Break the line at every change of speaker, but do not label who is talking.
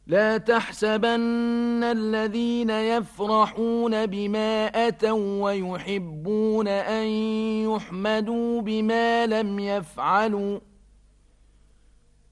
لا تحسبن الذين يفرحون بما أتوا ويحبون أن يحمدوا بما لم يفعلوا